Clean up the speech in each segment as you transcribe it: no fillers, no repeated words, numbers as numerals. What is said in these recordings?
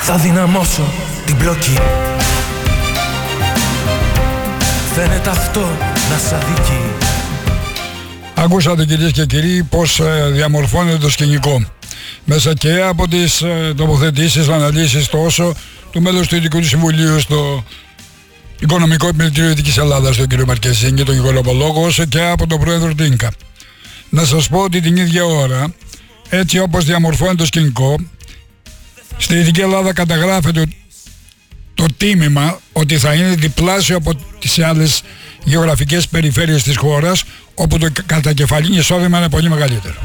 Θα δυναμώσω την πλοκή. Φαίνεται αυτό να σ' αδικεί. Ακούσατε κυρίες και κύριοι πως διαμορφώνεται το σκηνικό μέσα και από τις τοποθετήσεις, αναλύσεις τόσο του μέλους του Ειδικού Συμβουλίου στο Οικονομικό Επιμελητήριο Δυτικής Ελλάδας, τον κύριο Μαρκεζίνη και τον οικονομολόγο, όσο και από τον πρόεδρο Τίνκα. Να σας πω ότι την ίδια ώρα, έτσι όπως διαμορφώνεται το σκηνικό, στη Δυτική Ελλάδα καταγράφεται το τίμημα ότι θα είναι διπλάσιο από τις άλλες γεωγραφικές περιφέρειες της χώρας, όπου το κατακεφαλήν εισόδημα είναι πολύ μεγαλύτερο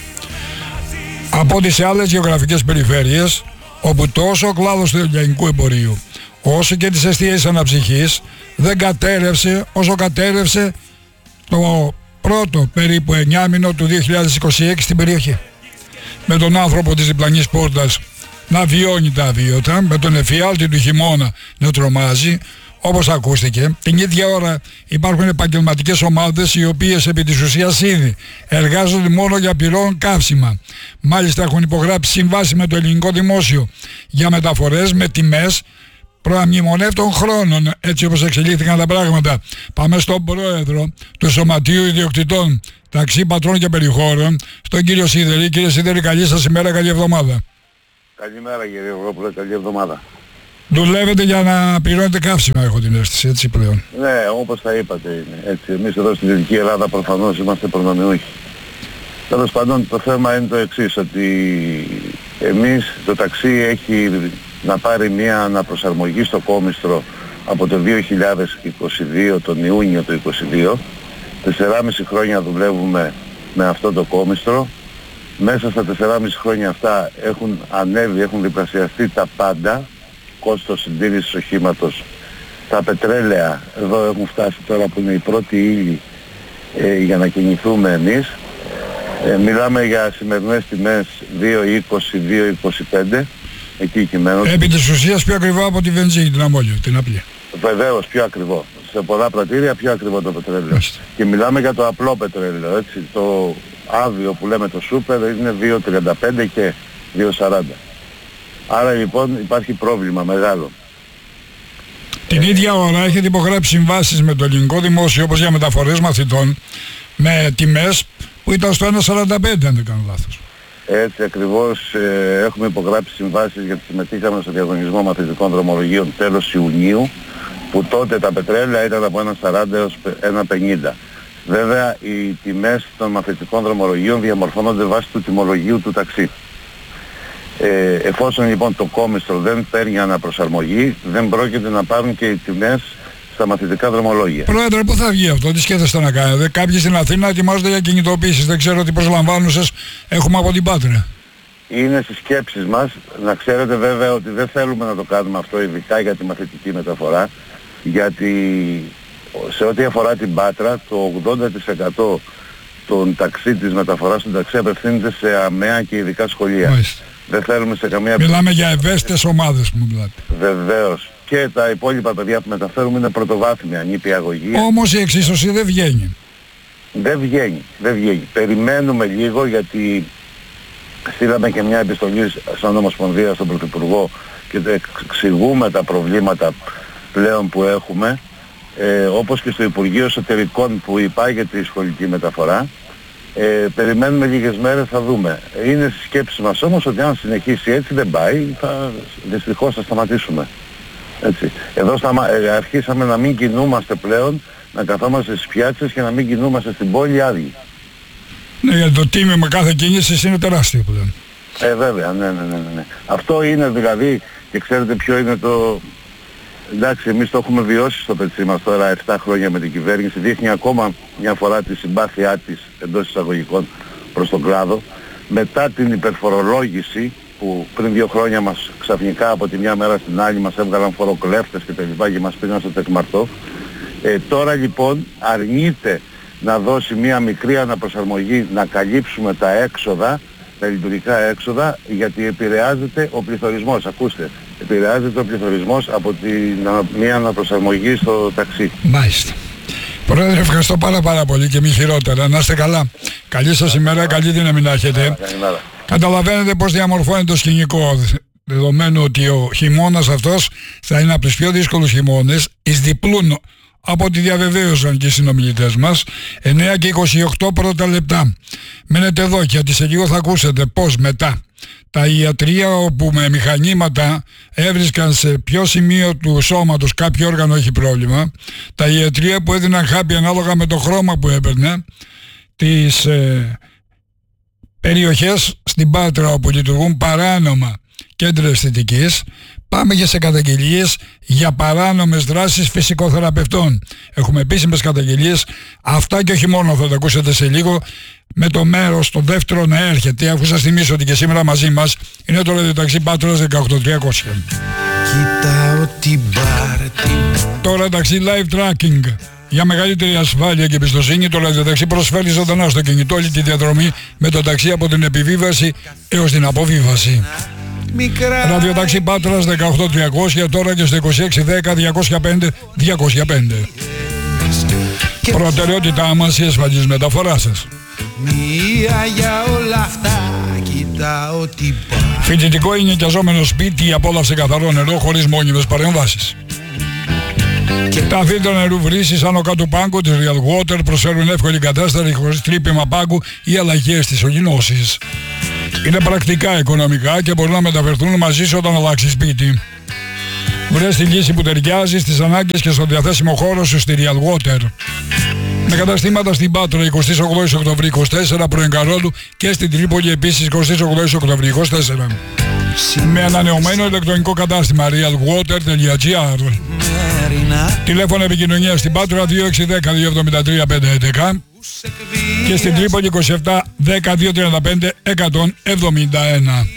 από τις άλλες γεωγραφικές περιφέρειες, όπου τόσο ο κλάδος του ελληνικού εμπορίου όσο και της εστίασης αναψυχής δεν κατέρευσε όσο κατέρευσε το πρώτο περίπου 9 μήνο του 2026 στην περιοχή, με τον άνθρωπο της διπλανής πόρτας να βιώνει τα αβίωτα, με τον εφιάλτη του χειμώνα να τρομάζει. Όπως ακούστηκε, την ίδια ώρα υπάρχουν επαγγελματικές ομάδες οι οποίες επί της ουσίας ήδη εργάζονται μόνο για πυρών καύσιμα. Μάλιστα έχουν υπογράψει συμβάσεις με το ελληνικό δημόσιο για μεταφορές με τιμές προαμνημονεύτων χρόνων, έτσι όπως εξελίχθηκαν τα πράγματα. Πάμε στον πρόεδρο του Σωματείου Ιδιοκτητών Ταξί Πατρών και Περιχώρων, στον κύριο Σίδερη. Κύριε Σίδερη, καλή σας ημέρα, καλή εβδομάδα. Καλημέρα κύριε Ευρώπουλε, καλή εβδομάδα. Δουλεύετε για να πληρώνετε καύσιμα, έχω την αίσθηση, έτσι πλέον. Ναι, όπως τα είπατε είναι. Έτσι, εμείς εδώ στη Δυτική Ελλάδα προφανώς είμαστε προνομιούχοι. Τέλος πάντων, το θέμα είναι το εξής, ότι εμείς το ταξί έχει να πάρει μια αναπροσαρμογή στο κόμιστρο από το 2022, τον Ιούνιο του 2022. 4,5 χρόνια δουλεύουμε με αυτό το κόμιστρο. Μέσα στα 4,5 χρόνια αυτά έχουν ανέβει, έχουν διπλασιαστεί τα πάντα. Κόστος συντήρησης οχήματος, τα πετρέλαια εδώ έχουν φτάσει τώρα που είναι η πρώτη ύλη για να κινηθούμε εμείς. Μιλάμε για σημερινές τιμές 2,20, 2,25, εκεί κειμένως. Επί της ουσίας πιο ακριβό από τη βενζίνη, την αμμόλιο, την απλή. Βεβαίως, πιο ακριβό. Σε πολλά πρατήρια πιο ακριβό το πετρέλαιο. Και μιλάμε για το απλό πετρέλαιο, έτσι. Το άδειο που λέμε το σούπερ είναι 2,35 και 2,40. Άρα λοιπόν υπάρχει πρόβλημα μεγάλο. Την ίδια ώρα έχετε υπογράψει συμβάσεις με το ελληνικό δημόσιο, όπως για μεταφορές μαθητών, με τιμές που ήταν στο 1,45 αν δεν κάνω λάθος. Έτσι ακριβώς, έχουμε υπογράψει συμβάσεις γιατί συμμετείχαμε στο διαγωνισμό μαθητικών δρομολογίων τέλος Ιουνίου, που τότε τα πετρέλαια ήταν από 1,40 έως 1,50. Βέβαια οι τιμές των μαθητικών δρομολογίων διαμορφώνονται βάσει του τιμολογίου του ταξί. Εφόσον λοιπόν το κόμιστρο δεν παίρνει αναπροσαρμογή, δεν πρόκειται να πάρουν και οι τιμές στα μαθητικά δρομολόγια. Πρόεδρε, πού θα βγει αυτό, τι σκέφτεστε να κάνετε? Κάποιοι στην Αθήνα ετοιμάζονται για κινητοποίησεις, δεν ξέρω τι προσλαμβάνουσες έχουμε από την Πάτρα. Είναι στις σκέψεις μας, να ξέρετε βέβαια ότι δεν θέλουμε να το κάνουμε αυτό ειδικά για τη μαθητική μεταφορά, γιατί σε ό,τι αφορά την Πάτρα το 80% των ταξί της μεταφοράς των ταξί απευθύνεται σε ΑΜΕΑ και ειδικά σχολεία. Μάλιστα. Δεν θέλουμε σε καμία... Μιλάμε για ευαίσθητες ομάδες που μιλάτε. Βεβαίως. Και τα υπόλοιπα παιδιά που μεταφέρουμε είναι πρωτοβάθμια, νηπιαγωγία. Όμως η εξίσωση δεν βγαίνει. Δεν βγαίνει. Περιμένουμε λίγο γιατί στείλαμε και μια επιστολή σαν Ομοσπονδία στον Πρωθυπουργό και εξηγούμε τα προβλήματα πλέον που έχουμε, όπως και στο Υπουργείο Εσωτερικών που υπάγεται η σχολική μεταφορά. Περιμένουμε λίγες μέρες, θα δούμε. Είναι στις σκέψεις μας όμως ότι αν συνεχίσει έτσι δεν πάει, δυστυχώς θα σταματήσουμε. Έτσι. Εδώ αρχίσαμε να μην κινούμαστε πλέον, να καθόμαστε στις πιάτσες και να μην κινούμαστε στην πόλη άδειοι. Ναι, γιατί το τίμημα κάθε κίνησης είναι τεράστιο πλέον. Βέβαια, ναι. Αυτό είναι δηλαδή, και ξέρετε ποιο είναι το... Εντάξει, εμείς το έχουμε βιώσει στο πετσί μας τώρα 7 χρόνια με την κυβέρνηση. Δείχνει ακόμα μια φορά τη συμπάθειά της εντός εισαγωγικών προς τον κλάδο. Μετά την υπερφορολόγηση που πριν 2 χρόνια μας ξαφνικά από τη μια μέρα στην άλλη μας έβγαλαν φοροκλέφτες και τα λοιπά και μας πήγαν στο τεκμαρτό. Τώρα λοιπόν αρνείται να δώσει μια μικρή αναπροσαρμογή να καλύψουμε τα έξοδα, τα λειτουργικά έξοδα, γιατί επηρεάζεται ο πληθωρισμός. Ακούστε, επηρεάζεται ο πληθωρισμός από μια αναπροσαρμογή στο ταξί. Μάλιστα. Πρόεδρε, ευχαριστώ πάρα πολύ και μη χειρότερα. Να είστε καλά. Καλή σας ημέρα, καλή δύναμη να έχετε. Καλημέρα. Καταλαβαίνετε πως διαμορφώνεται το σκηνικό. δεδομένου ότι ο χειμώνας αυτός θα είναι από τους πιο δύσκολους χειμώνες, εις διπλούν από ό,τι διαβεβαίωσαν και οι συνομιλητές μας. 9 και 28 πρώτα λεπτά. Μένετε εδώ, γιατί σε λίγο θα ακούσετε πως μετά τα ιατρεία, όπου με μηχανήματα έβρισκαν σε ποιο σημείο του σώματος κάποιο όργανο έχει πρόβλημα, τα ιατρεία που έδιναν χάπι ανάλογα με το χρώμα που έπαιρνε, τις περιοχές στην Πάτρα όπου λειτουργούν παράνομα κέντρα αισθητικής. Πάμε και σε καταγγελίες για παράνομες δράσεις φυσικοθεραπευτών. Έχουμε επίσημες καταγγελίες, αυτά και όχι μόνο, θα τα ακούσετε σε λίγο, με το μέρος το δεύτερο να έρχεται, αφού σας θυμίσω ότι και σήμερα μαζί μας είναι το ραδιοταξί Πάτρας 18300. Κοιτάω την πάρτι. Το ραδιοταξί live tracking. Για μεγαλύτερη ασφάλεια και εμπιστοσύνη, το ραδιοταξί προσφέρει ζωντανά στο κινητό όλη τη διαδρομή με το ταξί από την επιβίβαση έως την αποβίβαση. Ραδιοταξί Πάτρας 18300, τώρα και στο 2610-205-205. Προτεραιότητά μας η ασφαλής μεταφορά σας. Μία για όλα αυτά κοιτάω την πάρτι. Φοιτητικό ή νοικιαζόμενο σπίτι, η απόλαυση καθαρό νερό χωρίς μόνιμες παρεμβάσεις. Τα φίλτρα νερού βρύσης άνω κάτω πάγκου της Real Water προσφέρουν εύκολη κατάσταση χωρίς τρύπημα πάγκου ή αλλαγές της ογινώσης. Είναι πρακτικά, οικονομικά και μπορούν να μεταφερθούν μαζί σου όταν αλλάξει σπίτι. Βρες τη λύση που ταιριάζει στις ανάγκες και στο διαθέσιμο χώρο σου στη Real Water. Με καταστήματα στην Πάτρα 28 Οκτωβρίου 24, πρώην Καρόλου, και στην Τρίπολη επίσης 28 Οκτωβρίου 24. Με ανανεωμένο ηλεκτρονικό κατάστημα realwater.gr. Τηλέφωνο επικοινωνία στην Πάτρα 2610-273-511 και στην Τρίπολη 27 10 235 171.